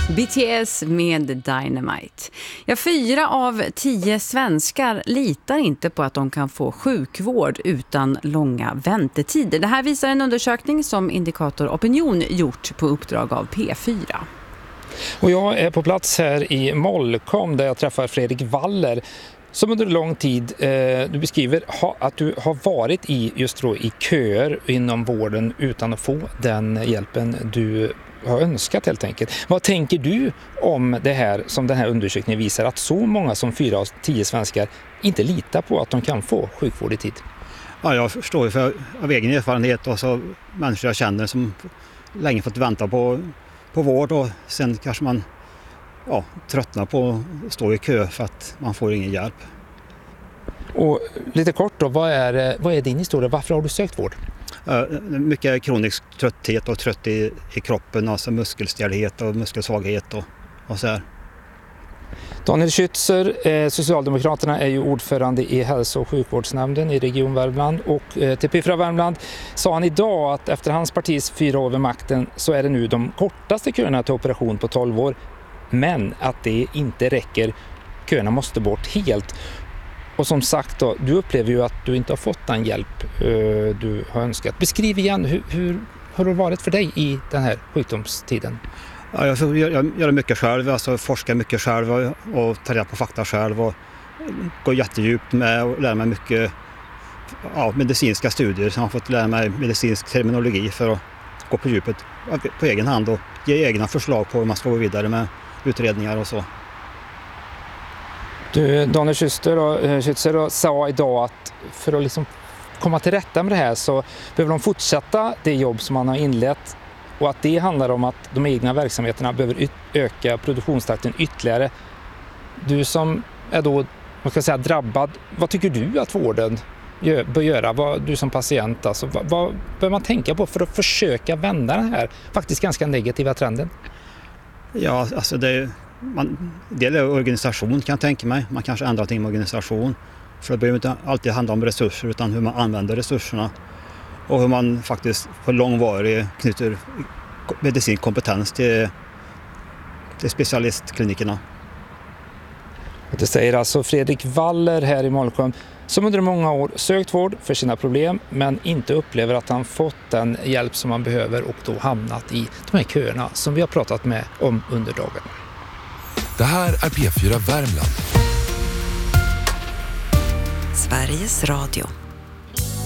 BTS med Dynamite. Ja, 4 av 10 svenskar litar inte på att de kan få sjukvård utan långa väntetider. Det här visar en undersökning som Indikator Opinion gjort på uppdrag av P4. Och jag är på plats här i Molkom där jag träffar Fredrik Waller som under lång tid, du beskriver att du har varit i köer inom vården utan att få den hjälpen du har önskat helt enkelt. Vad tänker du om det här som den här undersökningen visar, att så många som 4 av 10 svenskar inte litar på att de kan få sjukvård i tid? Ja, jag förstår ju av egen erfarenhet och så människor jag känner som länge fått vänta på vård och sen kanske man tröttnar på att stå i kö för att man får ingen hjälp. Och lite kort då, vad är din historia? Varför har du sökt vård? Mycket kronisk trötthet och trött i kroppen, alltså muskelstelhet och muskelsvaghet och så här. Daniel Schützer, Socialdemokraterna, är ju ordförande i hälso- och sjukvårdsnämnden i Region Värmland, och till P4 Värmland sa han idag att efter hans partis 4 år vid makten så är det nu de kortaste köerna till operation på 12 år, men att det inte räcker. Köerna måste bort helt. Och som sagt då, du upplever ju att du inte har fått den hjälp du har önskat. Beskriv igen, hur har det varit för dig i den här sjukdomstiden? Ja, jag gör mycket själv, alltså forskar mycket själv och tar reda på fakta själv och går jättedjupt med och lär mig mycket medicinska studier. Så jag har fått lära mig medicinsk terminologi för att gå på djupet på egen hand och ge egna förslag på hur man ska gå vidare med utredningar och så. Du, Daniel Schützer sa idag att för att liksom komma till rätta med det här så behöver de fortsätta det jobb som man har inlett, och att det handlar om att de egna verksamheterna behöver öka produktionstakten ytterligare. Du som är då, man ska säga, drabbad, vad tycker du att vården bör göra? Du som patient, alltså, vad bör man tänka på för att försöka vända den här faktiskt ganska negativa trenden? Ja, alltså det är organisation kan jag tänka mig. Man kanske ändrar till organisation. För det behöver inte alltid handla om resurser utan hur man använder resurserna. Och hur man faktiskt för långvarig knyter medicinsk kompetens till specialistklinikerna. Det säger alltså Fredrik Waller här i Molkom, som under många år sökt vård för sina problem men inte upplever att han fått den hjälp som han behöver och då hamnat i de här köerna som vi har pratat med om under dagen. Det här är P4 Värmland. Sveriges Radio.